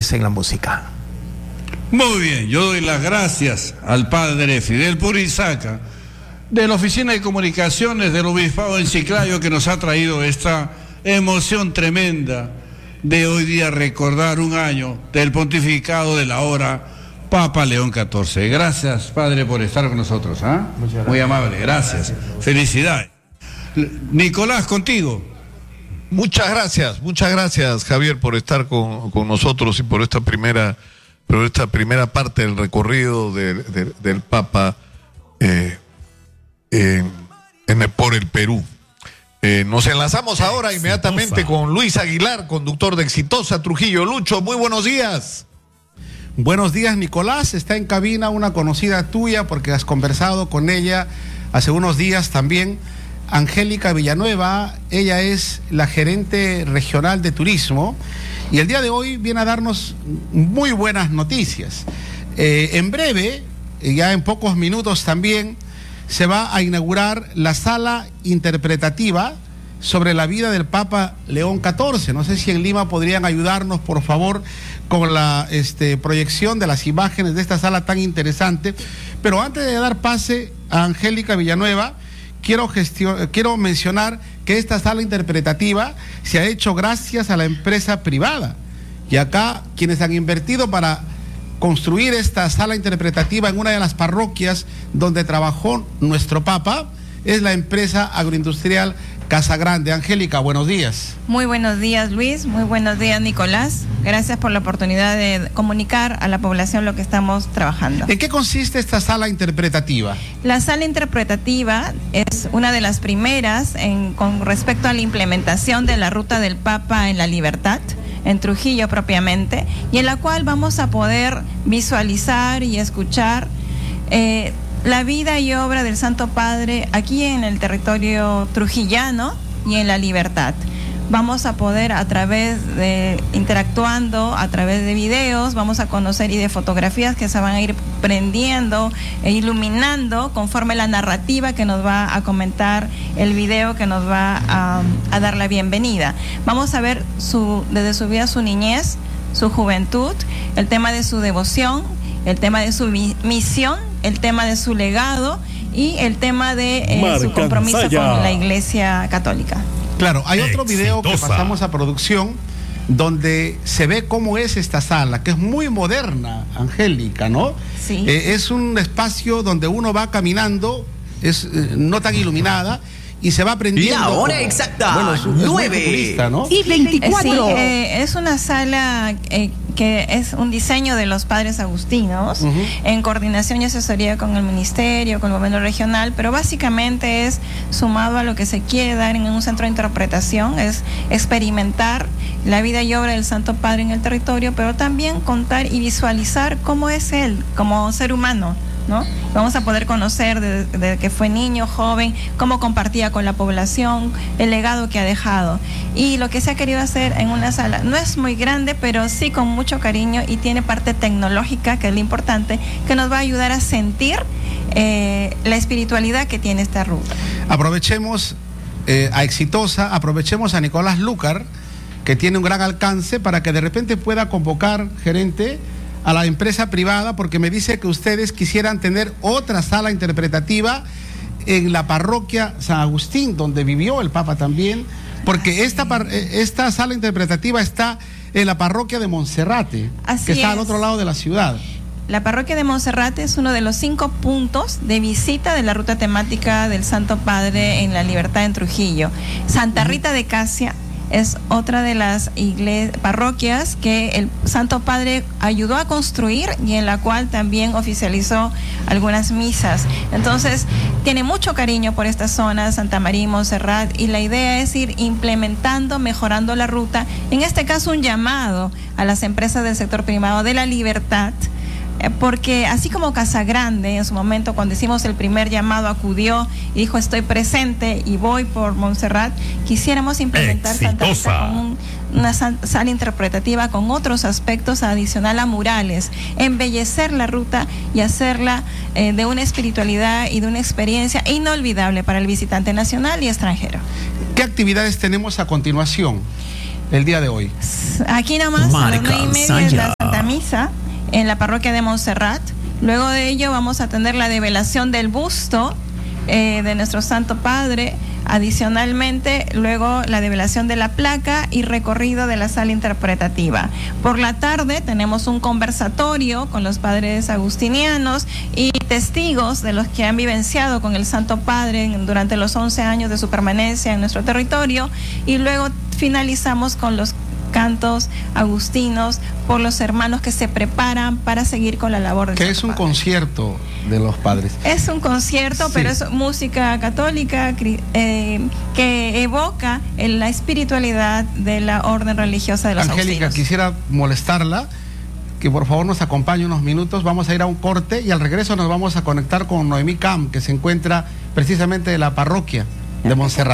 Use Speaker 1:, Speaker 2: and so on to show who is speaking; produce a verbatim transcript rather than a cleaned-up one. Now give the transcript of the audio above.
Speaker 1: en la música.
Speaker 2: Muy bien, yo doy las gracias al padre Fidel Purizaca de la Oficina de Comunicaciones del Obispado en Chiclayo, que nos ha traído esta emoción tremenda de hoy día recordar un año del pontificado de la hora Papa León catorce. Gracias, padre, por estar con nosotros. ¿eh? Muy amable, gracias. gracias. Felicidades. Nicolás, contigo.
Speaker 3: Muchas gracias, muchas gracias, Javier, por estar con, con nosotros y por esta primera, por esta primera parte del recorrido de, de, del Papa eh, eh, en el, por el Perú. Eh, nos enlazamos ahora Exitosa. inmediatamente con Luis Aguilar, conductor de Exitosa Trujillo. Lucho, muy buenos días.
Speaker 4: Buenos días, Nicolás. Está en cabina una conocida tuya porque has conversado con ella hace unos días también. Angélica Villanueva, ella es la gerente regional de turismo y el día de hoy viene a darnos muy buenas noticias. Eh, en breve, ya en pocos minutos también, se va a inaugurar la sala interpretativa sobre la vida del Papa León catorce. No sé si en Lima podrían ayudarnos, por favor, con la este, proyección de las imágenes de esta sala tan interesante. Pero antes de dar pase a Angélica Villanueva, Quiero, gestión, quiero mencionar que esta sala interpretativa se ha hecho gracias a la empresa privada. Y acá quienes han invertido para construir esta sala interpretativa en una de las parroquias donde trabajó nuestro Papa es la empresa agroindustrial Casa Grande. Angélica, buenos días.
Speaker 5: Muy buenos días, Luis. Muy buenos días, Nicolás. Gracias por la oportunidad de comunicar a la población lo que estamos trabajando.
Speaker 4: ¿En qué consiste esta sala interpretativa?
Speaker 5: La sala interpretativa es una de las primeras en, con respecto a la implementación de la ruta del Papa en la Libertad, en Trujillo propiamente, y en la cual vamos a poder visualizar y escuchar eh, la vida y obra del Santo Padre aquí en el territorio trujillano y en la Libertad. Vamos a poder a través de, interactuando, a través de videos, vamos a conocer y de fotografías que se van a ir prendiendo e iluminando conforme la narrativa que nos va a comentar el video que nos va a, a dar la bienvenida. Vamos a ver su, desde su vida, su niñez, su juventud, el tema de su devoción, el tema de su misión, el tema de su legado y el tema de eh, su compromiso con la Iglesia Católica.
Speaker 4: Claro, hay otro
Speaker 6: Exitosa.
Speaker 4: video que pasamos a producción donde se ve cómo es esta sala, que es muy moderna, Angélica, ¿no?
Speaker 5: Sí.
Speaker 4: Eh, es un espacio donde uno va caminando, es eh, no tan iluminada, y se va aprendiendo.
Speaker 1: La hora
Speaker 4: como,
Speaker 1: exacta,
Speaker 4: bueno, es, un,
Speaker 1: nueve.
Speaker 4: Es muy futurista, ¿no?
Speaker 5: Y veinticuatro. Sí, eh, es una sala eh, que es un diseño de los padres agustinos, uh-huh. en coordinación y asesoría con el ministerio, con el gobierno regional, pero básicamente es sumado a lo que se quiere dar en un centro de interpretación, es experimentar la vida y obra del Santo Padre en el territorio, pero también contar y visualizar cómo es él como ser humano, ¿no? Vamos a poder conocer desde de que fue niño, joven, cómo compartía con la población, el legado que ha dejado. Y lo que se ha querido hacer en una sala no es muy grande, pero sí con mucho cariño y tiene parte tecnológica, que es lo importante, que nos va a ayudar a sentir eh, la espiritualidad que tiene esta ruta.
Speaker 4: Aprovechemos eh, a Exitosa, aprovechemos a Nicolás Lúcar, que tiene un gran alcance, para que de repente pueda convocar, gerente, a la empresa privada, porque me dice que ustedes quisieran tener otra sala interpretativa en la parroquia San Agustín, donde vivió el Papa también, porque esta, esta sala interpretativa está en la parroquia de Monserrate,
Speaker 5: Así
Speaker 4: que está
Speaker 5: es.
Speaker 4: al otro lado de la ciudad.
Speaker 5: La parroquia de Monserrate es uno de los cinco puntos de visita de la ruta temática del Santo Padre en la Libertad en Trujillo. Santa Rita de Casia es otra de las iglesias, parroquias que el Santo Padre ayudó a construir y en la cual también oficializó algunas misas. Entonces, tiene mucho cariño por esta zona, Santa María y Montserrat, y la idea es ir implementando, mejorando la ruta. En este caso, un llamado a las empresas del sector privado de la Libertad, porque así como Casa Grande en su momento cuando hicimos el primer llamado acudió y dijo estoy presente y voy por Montserrat, quisiéramos implementar Santa Rita con un, una sala interpretativa con otros aspectos adicional a murales, embellecer la ruta y hacerla eh, de una espiritualidad y de una experiencia inolvidable para el visitante nacional y extranjero.
Speaker 4: ¿Qué actividades tenemos a continuación el día de hoy?
Speaker 5: Aquí nomás a las nueve y media misa en la parroquia de Montserrat. Luego de ello vamos a tener la develación del busto eh, de nuestro Santo Padre. Adicionalmente, luego la develación de la placa y recorrido de la sala interpretativa. Por la tarde tenemos un conversatorio con los padres agustinianos y testigos de los que han vivenciado con el Santo Padre durante los once años de su permanencia en nuestro territorio, y luego finalizamos con los cantos agustinos por los hermanos que se preparan para seguir con la labor del
Speaker 4: que
Speaker 5: Santo
Speaker 4: es un
Speaker 5: Padre.
Speaker 4: concierto de los padres.
Speaker 5: Es un concierto,
Speaker 4: Sí.
Speaker 5: pero es música católica eh, que evoca en la espiritualidad de la orden religiosa de los
Speaker 4: Angélica,
Speaker 5: agustinos.
Speaker 4: quisiera molestarla, que por favor nos acompañe unos minutos. Vamos a ir a un corte y al regreso nos vamos a conectar con Noemí Cam, que se encuentra precisamente en la parroquia de Montserrat.